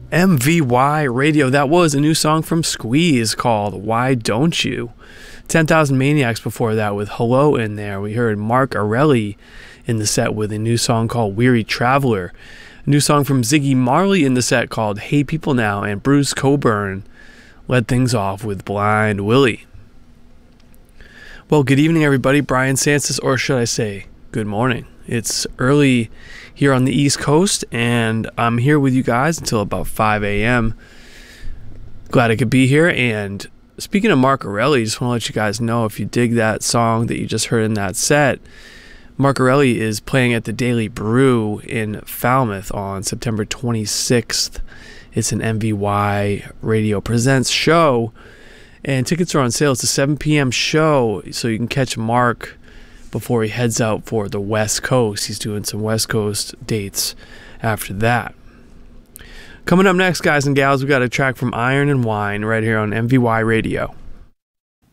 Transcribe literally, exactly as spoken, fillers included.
M V Y Radio. That was a new song from Squeeze called Why Don't You? ten thousand Maniacs before that with Hello in there. We heard Mark Arelli in the set with a new song called Weary Traveler. A new song from Ziggy Marley in the set called Hey People Now. And Bruce Cockburn led things off with Blind Willie. Well, good evening, everybody. Brian Sansis, or should I say, good morning. It's early here on the East Coast, and I'm here with you guys until about five a.m. Glad I could be here. And speaking of Mark Arelli, just want to let you guys know, if you dig that song that you just heard in that set, Mark Arelli is playing at the Daily Brew in Falmouth on September twenty-sixth. It's an M V Y Radio Presents show, and tickets are on sale. It's a seven p.m. show, so you can catch Mark before he heads out for the West Coast. He's doing some West Coast dates after that. Coming up next, guys and gals, we got a track from Iron and Wine right here on M V Y Radio.